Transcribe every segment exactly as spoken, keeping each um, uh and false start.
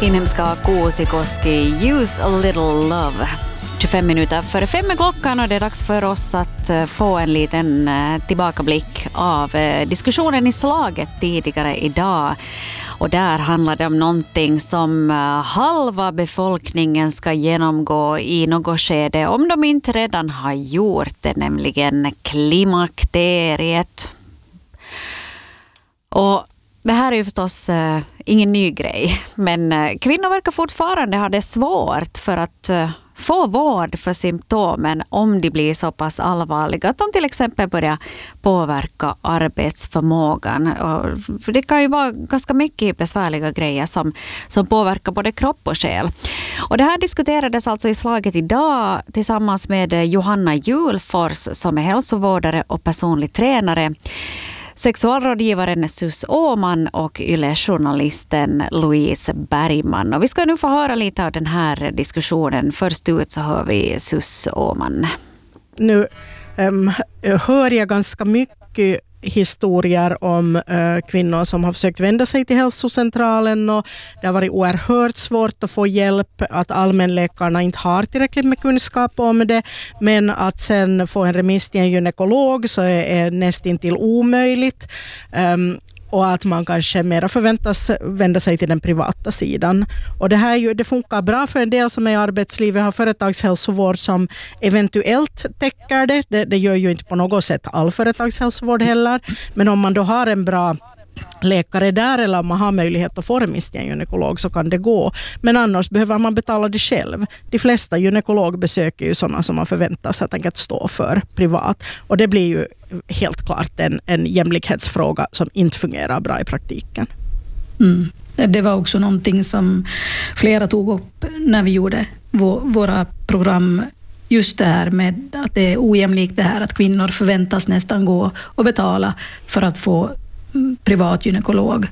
Inhemska Kuusikoski, Use a little love. tjugofem minuter före fem är klockan och det är dags för oss att få en liten tillbakablick av diskussionen i slaget tidigare idag. Och där handlar det om någonting som halva befolkningen ska genomgå i något skede, om de inte redan har gjort det, nämligen klimakteriet. Och det här är ju förstås uh, ingen ny grej, men uh, kvinnor verkar fortfarande ha det svårt för att uh, få vård för symptomen om de blir så pass allvarliga att de till exempel börjar påverka arbetsförmågan. Och det kan ju vara ganska mycket besvärliga grejer som, som påverkar både kropp och själ. Och det här diskuterades alltså i slaget idag tillsammans med Johanna Julfors som är hälsovårdare och personlig tränare, sexualrådgivaren Sus Åman och yle-journalisten Louise Bergman. Och vi ska nu få höra lite av den här diskussionen. Först ut så hör vi Sus Åman. Nu um, hör jag ganska mycket historier om uh, kvinnor som har försökt vända sig till hälsocentralen och det har varit oerhört svårt att få hjälp, att allmänläkarna inte har tillräckligt med kunskap om det, men att sen få en remiss till en gynekolog så är, är nästintill omöjligt. Um, och att man kanske mer förväntas vända sig till den privata sidan. Och det här ju, det funkar bra för en del som är i arbetslivet, har företagshälsovård som eventuellt täcker det. det. Det gör ju inte på något sätt all företagshälsovård heller. Men om man då har en bra läkare där eller om man har möjlighet att få remiss till en gynekolog så kan det gå. Men annars behöver man betala det själv. De flesta gynekologbesök är ju sådana som man förväntar sig att stå för privat. Och det blir ju helt klart en, en jämlikhetsfråga som inte fungerar bra i praktiken. Mm. Det var också någonting som flera tog upp när vi gjorde våra program. Just det här med att det är ojämlikt, det här att kvinnor förväntas nästan gå och betala för att få privat gynekolog.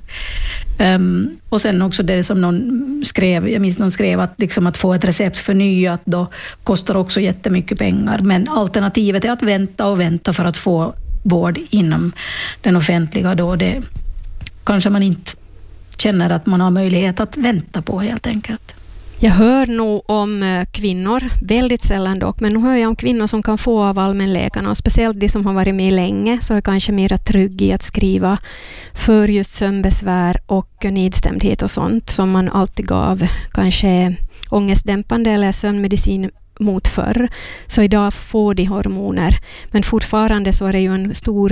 Um, och sen också det som någon skrev, jag minns någon skrev att, liksom att få ett recept förnyat då kostar också jättemycket pengar. Men alternativet är att vänta och vänta för att få vård inom den offentliga. Då det kanske man inte känner att man har möjlighet att vänta på helt enkelt. Jag hör nog om kvinnor, väldigt sällan dock, men nu hör jag om kvinnor som kan få av allmänläkarna och speciellt de som har varit med länge så är kanske mer trygg i att skriva för just sömnbesvär och nedstämdhet och sånt som man alltid gav kanske ångestdämpande eller sömnmedicin mot förr. Så idag får de hormoner, men fortfarande så är det ju en stor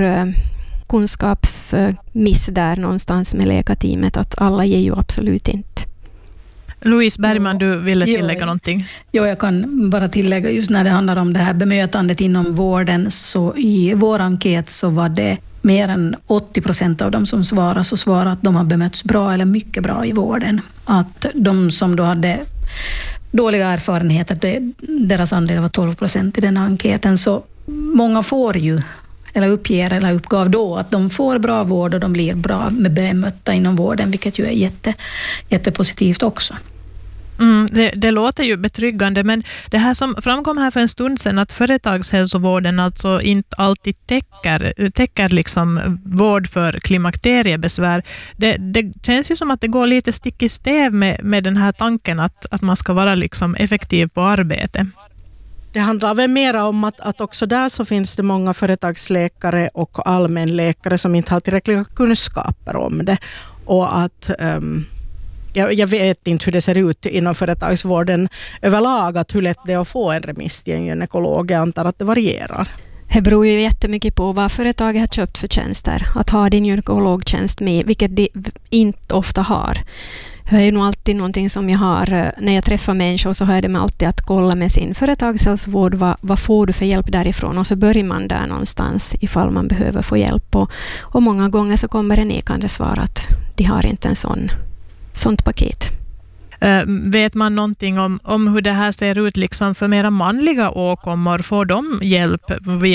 kunskapsmiss där någonstans med läkarteamet att alla ger ju absolut inte. Louise Bergman, du ville tillägga jo, någonting? Jo, jag kan bara tillägga just när det handlar om det här bemötandet inom vården, så i vår enkät så var det mer än åttio procent av dem som svarar så svarar att de har bemötts bra eller mycket bra i vården. Att de som då hade dåliga erfarenheter, det, deras andel var tolv procent i den enkäten, så många får ju eller uppger eller uppgav då att de får bra vård och de blir bra med bemötta inom vården, vilket ju är jätte, jättepositivt också. Mm, det, det låter ju betryggande, men det här som framkom här för en stund sedan att företagshälsovården alltså inte alltid täcker, täcker liksom vård för klimakteriebesvär. Det, det känns ju som att det går lite stick i stäv med, med den här tanken att, att man ska vara liksom effektiv på arbete. Det handlar väl mer om att, att också där så finns det många företagsläkare och allmänläkare som inte har tillräckliga kunskaper om det. Och att um, jag, jag vet inte hur det ser ut inom företagsvården överlag, att hur lätt det är att få en remiss till en gynekolog. Jag antar att det varierar. Det beror ju jättemycket på vad företaget har köpt för tjänster. Att ha din gynekologtjänst med, vilket de inte ofta har. Det är nog alltid någonting som jag har, när jag träffar människor så har jag det med alltid att kolla med sin företagshälsovård, vad, vad får du för hjälp därifrån, och så börjar man där någonstans ifall man behöver få hjälp, och, och många gånger så kommer det nekande svar att de har inte en sån, sånt paket. Uh, vet man någonting om, om hur det här ser ut liksom för mera manliga åkommor? Får de hjälp via